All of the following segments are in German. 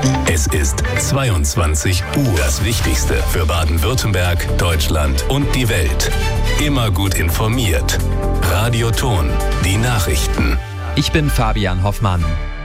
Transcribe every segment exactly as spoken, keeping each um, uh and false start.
Es ist zweiundzwanzig Uhr. Das Wichtigste für Baden-Württemberg, Deutschland und die Welt. Immer gut informiert. Radio Ton, die Nachrichten. Ich bin Fabian Hoffmann.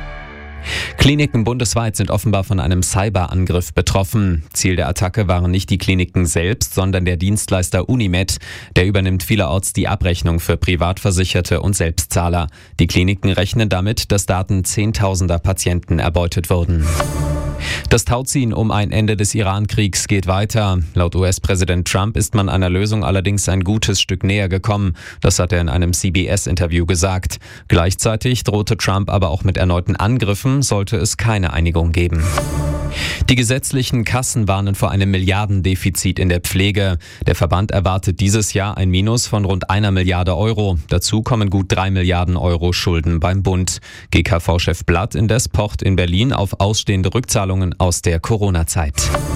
Kliniken bundesweit sind offenbar von einem Cyberangriff betroffen. Ziel der Attacke waren nicht die Kliniken selbst, sondern der Dienstleister Unimed. Der übernimmt vielerorts die Abrechnung für Privatversicherte und Selbstzahler. Die Kliniken rechnen damit, dass Daten zehntausender Patienten erbeutet wurden. Das Tauziehen um ein Ende des Iran-Kriegs geht weiter. Laut U S-Präsident Trump ist man einer Lösung allerdings ein gutes Stück näher gekommen. Das hat er in einem C B S-Interview gesagt. Gleichzeitig drohte Trump aber auch mit erneuten Angriffen, sollte es keine Einigung geben. Die gesetzlichen Kassen warnen vor einem Milliardendefizit in der Pflege. Der Verband erwartet dieses Jahr ein Minus von rund einer Milliarde Euro. Dazu kommen gut drei Milliarden Euro Schulden beim Bund. G K V-Chef Blatt indes pocht in Berlin auf ausstehende Rückzahlungen aus der Corona-Zeit.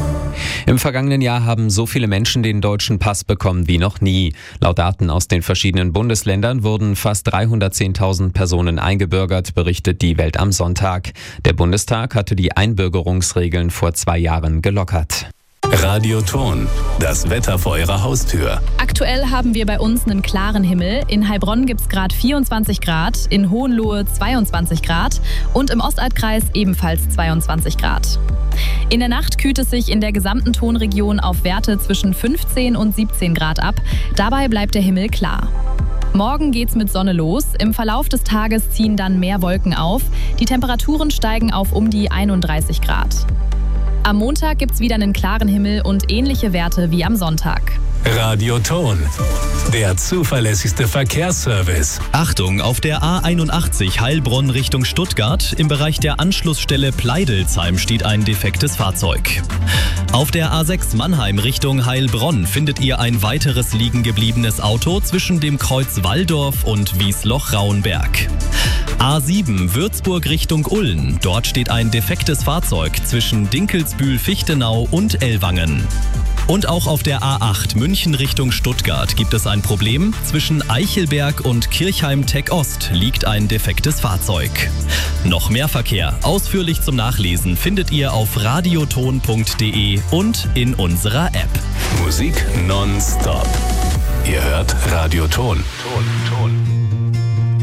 Im vergangenen Jahr haben so viele Menschen den deutschen Pass bekommen wie noch nie. Laut Daten aus den verschiedenen Bundesländern wurden fast dreihundertzehntausend Personen eingebürgert, berichtet die Welt am Sonntag. Der Bundestag hatte die Einbürgerungsregeln vor zwei Jahren gelockert. Radio Ton, das Wetter vor Ihrer Haustür. Aktuell haben wir bei uns einen klaren Himmel. In Heilbronn gibt es gerade vierundzwanzig Grad, in Hohenlohe zweiundzwanzig Grad und im Ostalbkreis ebenfalls zweiundzwanzig Grad. In der Nacht kühlt es sich in der gesamten Tonregion auf Werte zwischen fünfzehn und siebzehn Grad ab. Dabei bleibt der Himmel klar. Morgen geht's mit Sonne los. Im Verlauf des Tages ziehen dann mehr Wolken auf. Die Temperaturen steigen auf um die einunddreißig Grad. Am Montag gibt's wieder einen klaren Himmel und ähnliche Werte wie am Sonntag. Radio Ton, der zuverlässigste Verkehrsservice. Achtung, auf der A einundachtzig Heilbronn Richtung Stuttgart. Im Bereich der Anschlussstelle Pleidelsheim steht ein defektes Fahrzeug. Auf der A sechs Mannheim Richtung Heilbronn findet ihr ein weiteres liegen gebliebenes Auto zwischen dem Kreuz Walldorf und Wiesloch-Rauenberg. A sieben Würzburg Richtung Ulm. Dort steht ein defektes Fahrzeug zwischen Dinkelsbühl-Fichtenau und Ellwangen. Und auch auf der A acht München Richtung Stuttgart gibt es ein Problem. Zwischen Eichelberg und Kirchheim-Tech Ost liegt ein defektes Fahrzeug. Noch mehr Verkehr, ausführlich zum Nachlesen, findet ihr auf radioton punkt de und in unserer App. Musik nonstop. Ihr hört Radio Ton. Ton, Ton.